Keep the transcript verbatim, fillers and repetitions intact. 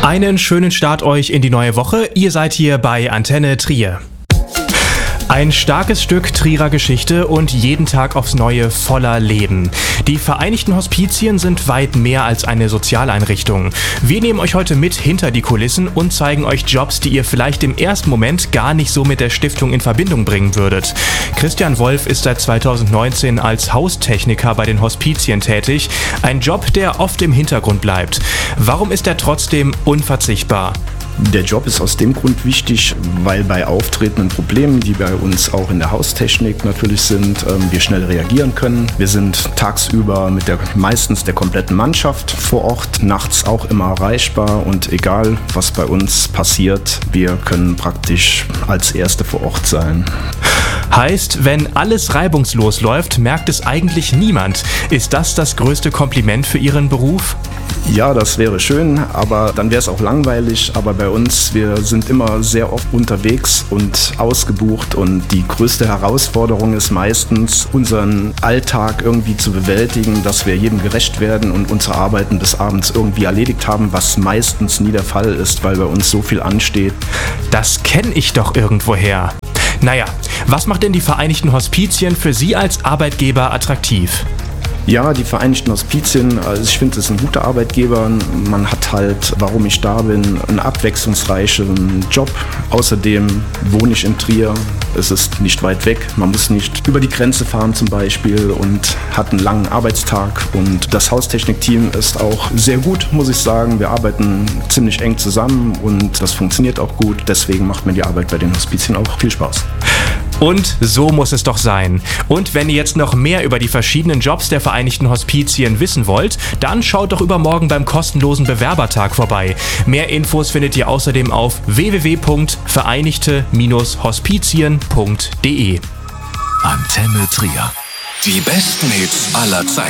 Einen schönen Start euch in die neue Woche. Ihr seid hier bei Antenne Trier. Ein starkes Stück Trierer Geschichte und jeden Tag aufs Neue voller Leben. Die Vereinigten Hospizien sind weit mehr als eine Sozialeinrichtung. Wir nehmen euch heute mit hinter die Kulissen und zeigen euch Jobs, die ihr vielleicht im ersten Moment gar nicht so mit der Stiftung in Verbindung bringen würdet. Christian Wolf ist seit zweitausendneunzehn als Haustechniker bei den Hospizien tätig. Ein Job, der oft im Hintergrund bleibt. Warum ist er trotzdem unverzichtbar? Der Job ist aus dem Grund wichtig, weil bei auftretenden Problemen, die bei uns auch in der Haustechnik natürlich sind, wir schnell reagieren können. Wir sind tagsüber mit der meistens der kompletten Mannschaft vor Ort, nachts auch immer erreichbar und egal was bei uns passiert, wir können praktisch als Erste vor Ort sein. Heißt, wenn alles reibungslos läuft, merkt es eigentlich niemand. Ist das das größte Kompliment für Ihren Beruf? Ja, das wäre schön, aber dann wäre es auch langweilig. Aber bei uns, wir sind immer sehr oft unterwegs und ausgebucht und die größte Herausforderung ist meistens, unseren Alltag irgendwie zu bewältigen, dass wir jedem gerecht werden und unsere Arbeiten bis abends irgendwie erledigt haben, was meistens nie der Fall ist, weil bei uns so viel ansteht. Das kenne ich doch irgendwoher. Naja, was macht denn die Vereinigten Hospizien für Sie als Arbeitgeber attraktiv? Ja, die Vereinigten Hospizien, also ich finde, es ist ein guter Arbeitgeber. Man hat halt, warum ich da bin, einen abwechslungsreichen Job. Außerdem wohne ich in Trier. Es ist nicht weit weg. Man muss nicht über die Grenze fahren zum Beispiel und hat einen langen Arbeitstag. Und das Haustechnikteam ist auch sehr gut, muss ich sagen. Wir arbeiten ziemlich eng zusammen und das funktioniert auch gut. Deswegen macht mir die Arbeit bei den Hospizien auch viel Spaß. Und so muss es doch sein. Und wenn ihr jetzt noch mehr über die verschiedenen Jobs der Vereinigten Hospizien wissen wollt, dann schaut doch übermorgen beim kostenlosen Bewerbertag vorbei. Mehr Infos findet ihr außerdem auf w w w punkt vereinigte hospizien punkt de. Antenne Trier. Die besten Hits aller Zeiten.